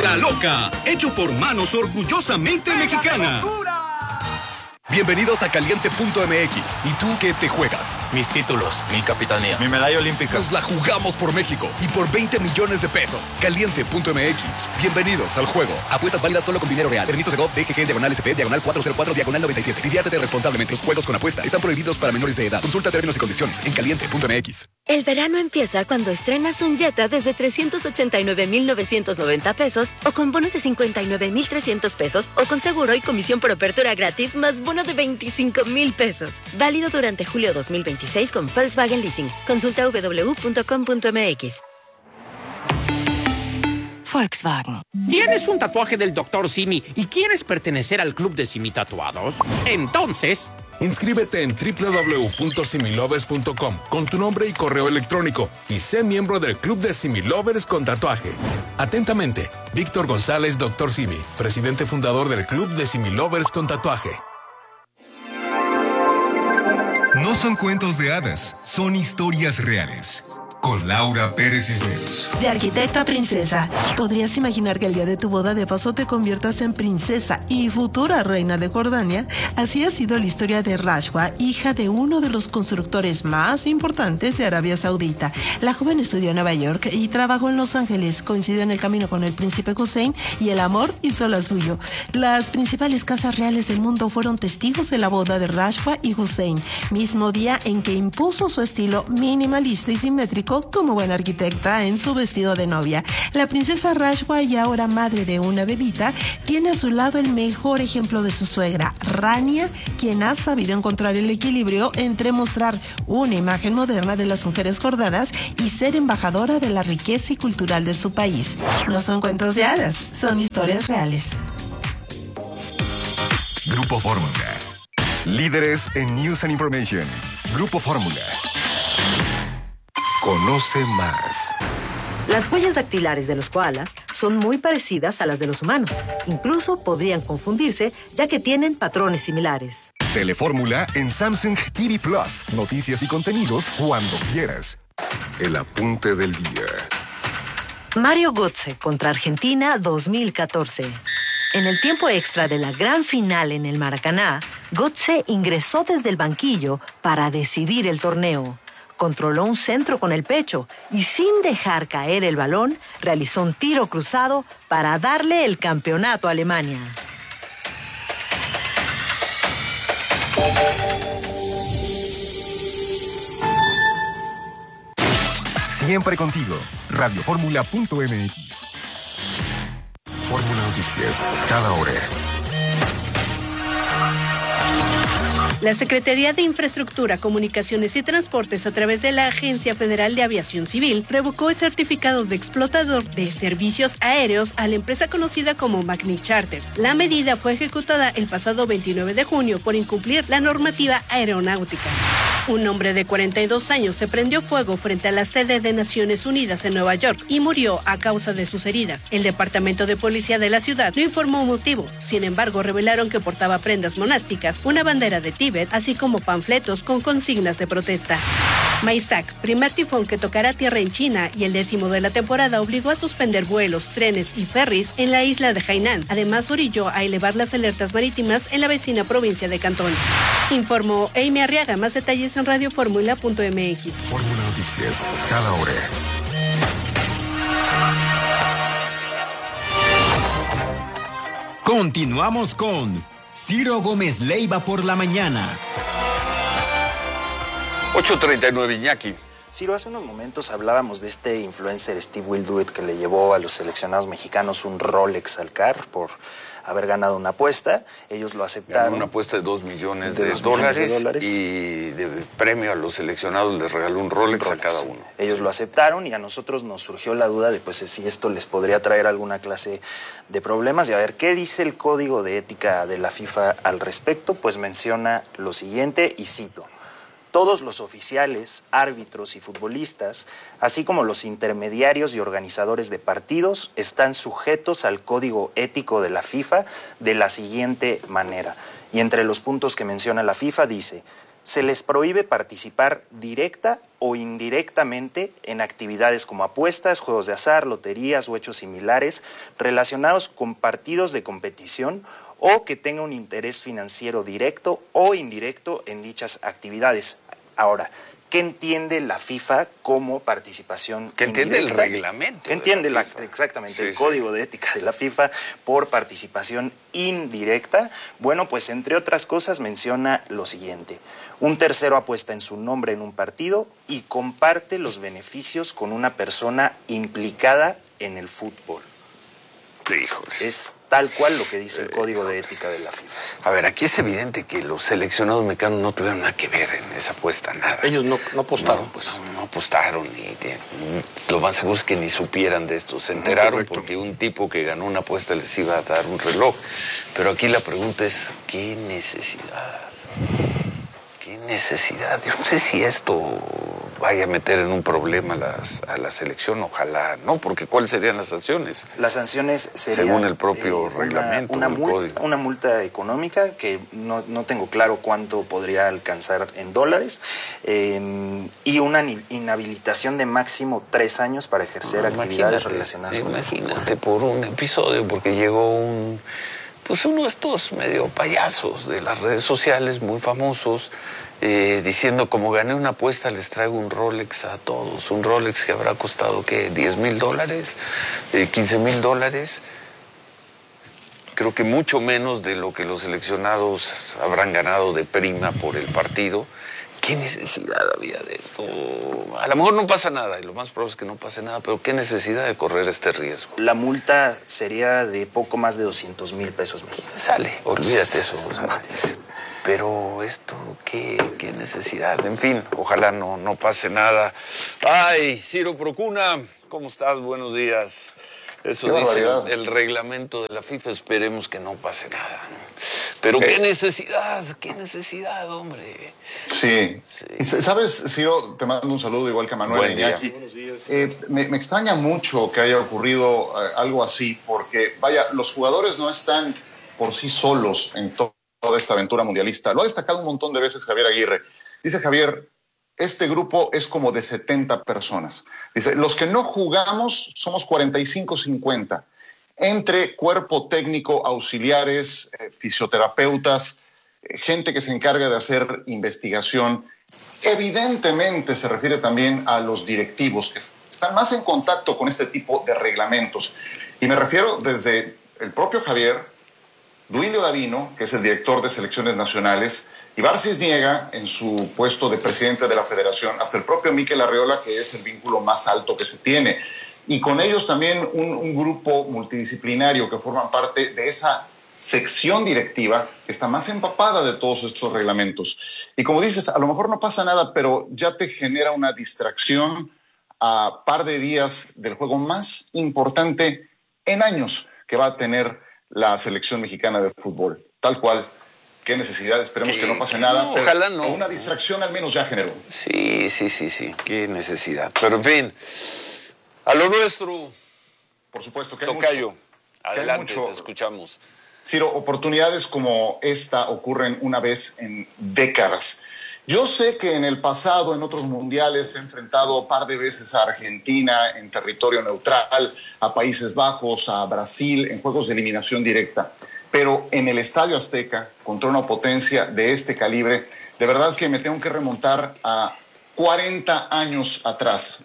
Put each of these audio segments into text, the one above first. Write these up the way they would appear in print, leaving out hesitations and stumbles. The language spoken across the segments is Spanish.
La Loca, hecho por manos orgullosamente mexicanas. Bienvenidos a Caliente.mx. ¿Y tú qué te juegas? Mis títulos, mi capitanía, mi medalla olímpica. Nos la jugamos por México y por 20 millones de pesos. Caliente.mx. Bienvenidos al juego. Apuestas válidas solo con dinero real. Permiso Segov, DGG, /SP, /404, /97. Diviértete responsablemente. Los juegos con apuesta están prohibidos para menores de edad. Consulta términos y condiciones en Caliente.mx. El verano empieza cuando estrenas un Jetta desde 389,990 pesos o con bono de 59,300 pesos o con seguro y comisión por apertura gratis más bono de 25,000 pesos. Válido durante julio 2026 con Volkswagen Leasing. Consulta www.com.mx. Volkswagen. ¿Tienes un tatuaje del Dr. Simi y quieres pertenecer al club de Simi Tatuados? Entonces, inscríbete en www.similovers.com con tu nombre y correo electrónico y sé miembro del Club de Similovers con tatuaje. Atentamente, Víctor González, Dr. Simi, presidente fundador del Club de Similovers con tatuaje. No son cuentos de hadas, son historias reales. Con Laura Pérez Cisneros. De arquitecta a princesa, ¿podrías imaginar que el día de tu boda de paso te conviertas en princesa y futura reina de Jordania? Así ha sido la historia de Rashwa, hija de uno de los constructores más importantes de Arabia Saudita. La joven estudió en Nueva York y trabajó en Los Ángeles. Coincidió en el camino con el príncipe Hussein y el amor hizo la suyo. Las principales casas reales del mundo fueron testigos de la boda de Rashwa y Hussein, mismo día en que impuso su estilo minimalista y simétrico como buena arquitecta en su vestido de novia. La princesa Rashwa, y ahora madre de una bebita, tiene a su lado el mejor ejemplo de su suegra, Rania, quien ha sabido encontrar el equilibrio entre mostrar una imagen moderna de las mujeres jordanas y ser embajadora de la riqueza y cultural de su país. No son cuentos de hadas, son historias reales. Grupo Fórmula. Líderes en News and Information. Grupo Fórmula. Conoce más. Las huellas dactilares de los koalas son muy parecidas a las de los humanos. Incluso podrían confundirse, ya que tienen patrones similares. Telefórmula en Samsung TV Plus. Noticias y contenidos cuando quieras. El apunte del día. Mario Götze contra Argentina 2014. En el tiempo extra de la gran final en el Maracaná, Götze ingresó desde el banquillo para decidir el torneo. Controló un centro con el pecho y, sin dejar caer el balón, realizó un tiro cruzado para darle el campeonato a Alemania. Siempre contigo. Radioformula.mx. Fórmula Noticias, cada hora. La Secretaría de Infraestructura, Comunicaciones y Transportes, a través de la Agencia Federal de Aviación Civil, revocó el certificado de explotador de servicios aéreos a la empresa conocida como Magni Charters. La medida fue ejecutada el pasado 29 de junio por incumplir la normativa aeronáutica. Un hombre de 42 años se prendió fuego frente a la sede de Naciones Unidas en Nueva York y murió a causa de sus heridas. El Departamento de Policía de la ciudad no informó motivo. Sin embargo, revelaron que portaba prendas monásticas, una bandera de Tíbet, así como panfletos con consignas de protesta. Maisak, primer tifón que tocará tierra en China y el 10º de la temporada, obligó a suspender vuelos, trenes y ferries en la isla de Hainan. Además, orilló a elevar las alertas marítimas en la vecina provincia de Cantón. Informó Amy Arriaga. Más detalles en radioformula.mx. Fórmula Noticias, cada hora. Continuamos con Ciro Gómez Leiva por la mañana. 8:39, Iñaki. Ciro, hace unos momentos hablábamos de este influencer Steve Wilduit que le llevó a los seleccionados mexicanos un Rolex al CAR por haber ganado una apuesta. Ellos lo aceptaron. Ganó una apuesta de $2 millones de dólares y de premio a los seleccionados les regaló un Rolex a cada uno. Ellos lo aceptaron y a nosotros nos surgió la duda de pues si esto les podría traer alguna clase de problemas. Y a ver, ¿qué dice el Código de Ética de la FIFA al respecto? Pues menciona lo siguiente, y cito: todos los oficiales, árbitros y futbolistas, así como los intermediarios y organizadores de partidos, están sujetos al código ético de la FIFA de la siguiente manera. Y entre los puntos que menciona la FIFA dice: Se les prohíbe participar directa o indirectamente en actividades como apuestas, juegos de azar, loterías o hechos similares relacionados con partidos de competición o que tenga un interés financiero directo o indirecto en dichas actividades. Ahora, ¿qué entiende la FIFA como participación ¿Qué entiende indirecta? el reglamento? ¿Qué entiende exactamente el código de ética de la FIFA por participación indirecta? Bueno, pues entre otras cosas menciona lo siguiente. Un tercero apuesta en su nombre en un partido y comparte los beneficios con una persona implicada en el fútbol. Híjoles. Es tal cual lo que dice el código de ética de la FIFA. A ver, aquí es evidente que los seleccionados mexicanos no tuvieron nada que ver en esa apuesta, nada. Ellos no apostaron, No apostaron y lo más seguro es que ni supieran de esto. Se enteraron porque un tipo que ganó una apuesta les iba a dar un reloj. Pero aquí la pregunta es, ¿qué necesidad? ¿Qué necesidad? Yo no sé si esto vaya a meter en un problema a la selección, ojalá no, porque ¿cuáles serían las sanciones? Las sanciones serían, según el propio reglamento, una multa económica que no tengo claro cuánto podría alcanzar en dólares, y una inhabilitación de máximo 3 años para ejercer actividades relacionadas con el fútbol. Imagínate por un episodio, porque llegó uno de estos medio payasos de las redes sociales, muy famosos, diciendo, como gané una apuesta, les traigo un Rolex a todos. Un Rolex que habrá costado, ¿qué? $10,000, $15,000. Creo que mucho menos de lo que los seleccionados habrán ganado de prima por el partido. ¿Qué necesidad había de esto? A lo mejor no pasa nada, y lo más probable es que no pase nada, pero ¿qué necesidad de correr este riesgo? La multa sería de poco más de 200,000 pesos mexicanos. Sale, olvídate eso. Pero esto, ¿qué necesidad? En fin, ojalá no pase nada. Ay, Ciro Procuna, ¿cómo estás? Buenos días. Eso dice el reglamento de la FIFA, esperemos que no pase nada. Pero qué necesidad, hombre. Sí. Y sabes, Ciro, te mando un saludo igual que a Manuel Iñaki. Buenos días. Me extraña mucho que haya ocurrido algo así, porque, vaya, los jugadores no están por sí solos en toda esta aventura mundialista. Lo ha destacado un montón de veces Javier Aguirre. Dice Javier, este grupo es como de 70 personas. Dice, los que no jugamos somos 45-50, entre cuerpo técnico, auxiliares, fisioterapeutas, gente que se encarga de hacer investigación. Evidentemente se refiere también a los directivos, que están más en contacto con este tipo de reglamentos. Y me refiero desde el propio Javier, Duilio Davino, que es el director de selecciones nacionales, Ibar Cisniega, en su puesto de presidente de la federación, hasta el propio Mikel Arriola, que es el vínculo más alto que se tiene. Y con ellos también un grupo multidisciplinario que forman parte de esa sección directiva que está más empapada de todos estos reglamentos. Y como dices, a lo mejor no pasa nada, pero ya te genera una distracción a par de días del juego más importante en años que va a tener la selección mexicana de fútbol. Tal cual. Qué necesidad, esperemos que no pase nada. Pero ojalá no. Una distracción al menos ya generó. Sí. Qué necesidad. Pero en fin, a lo nuestro. Por supuesto que Tocayo, mucho. adelante, te escuchamos. Ciro, oportunidades como esta ocurren una vez en décadas. Yo sé que en el pasado, en otros mundiales, he enfrentado un par de veces a Argentina en territorio neutral, a Países Bajos, a Brasil, en juegos de eliminación directa. Pero en el Estadio Azteca, contra una potencia de este calibre, de verdad que me tengo que remontar a 40 años atrás,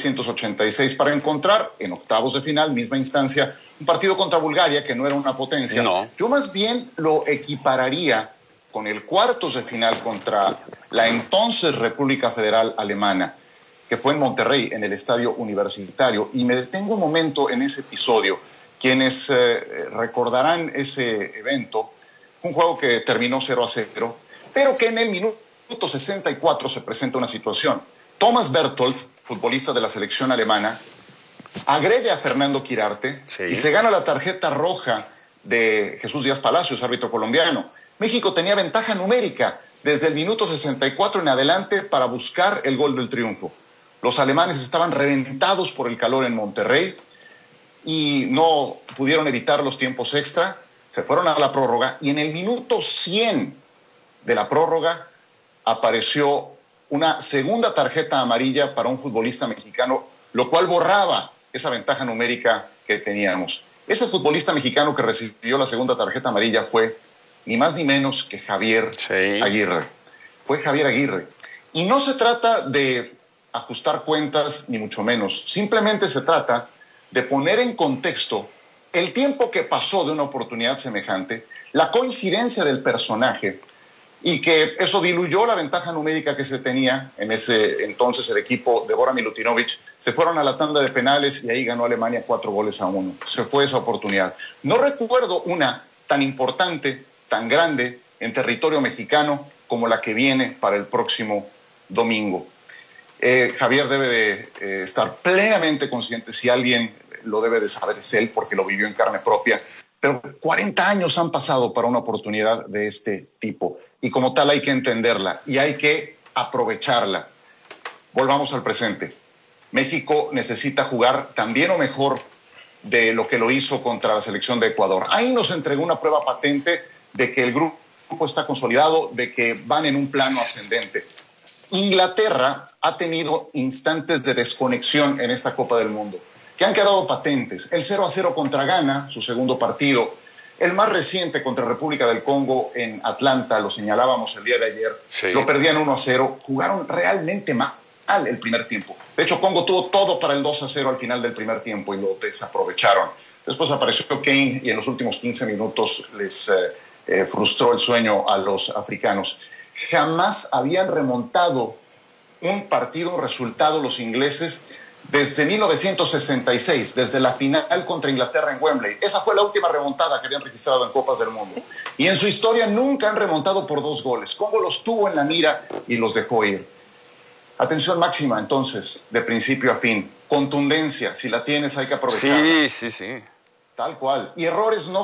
1986, para encontrar en octavos de final, misma instancia, un partido contra Bulgaria, que no era una potencia. No. Yo más bien lo equipararía con el cuartos de final contra la entonces República Federal Alemana, que fue en Monterrey, en el Estadio Universitario. Y me detengo un momento en ese episodio. Quienes recordarán ese evento, fue un juego que terminó 0-0, pero que en el minuto 64 se presenta una situación. Thomas Berthold, futbolista de la selección alemana, agrede a Fernando Quirarte y se gana la tarjeta roja de Jesús Díaz Palacios, árbitro colombiano. México tenía ventaja numérica desde el minuto 64 en adelante para buscar el gol del triunfo. Los alemanes estaban reventados por el calor en Monterrey y no pudieron evitar los tiempos extra, se fueron a la prórroga y en el minuto 100 de la prórroga, apareció una segunda tarjeta amarilla para un futbolista mexicano, lo cual borraba esa ventaja numérica que teníamos. Ese futbolista mexicano que recibió la segunda tarjeta amarilla fue ni más ni menos que Javier Aguirre. Fue Javier Aguirre. Y no se trata de ajustar cuentas, ni mucho menos. Simplemente se trata de poner en contexto el tiempo que pasó de una oportunidad semejante, la coincidencia del personaje, y que eso diluyó la ventaja numérica que se tenía en ese entonces el equipo de Bora Milutinovic. Se fueron a la tanda de penales y ahí ganó Alemania 4-1. Se fue esa oportunidad. No recuerdo una tan importante, tan grande en territorio mexicano como la que viene para el próximo domingo. Javier debe de estar plenamente consciente, si alguien lo debe de saber es él, porque lo vivió en carne propia, pero 40 años han pasado para una oportunidad de este tipo, y como tal hay que entenderla y hay que aprovecharla. Volvamos al presente. México necesita jugar tan bien o mejor de lo que lo hizo contra la selección de Ecuador. Ahí nos entregó una prueba patente de que el grupo está consolidado, de que van en un plano ascendente. Inglaterra ha tenido instantes de desconexión en esta Copa del Mundo, que han quedado patentes. El 0-0 contra Ghana, su segundo partido. El más reciente contra República del Congo en Atlanta, lo señalábamos el día de ayer, lo perdían 1-0. Jugaron realmente mal el primer tiempo. De hecho, Congo tuvo todo para el 2-0 al final del primer tiempo y lo desaprovecharon. Después apareció Kane y en los últimos 15 minutos les frustró el sueño a los africanos. Jamás habían remontado un partido, un resultado los ingleses desde 1966, desde la final contra Inglaterra en Wembley. Esa fue la última remontada que habían registrado en Copas del Mundo. Y en su historia nunca han remontado por 2 goles. Congo los tuvo en la mira y los dejó ir. Atención máxima, entonces, de principio a fin. Contundencia, si la tienes hay que aprovecharla. Sí. Tal cual. Y errores no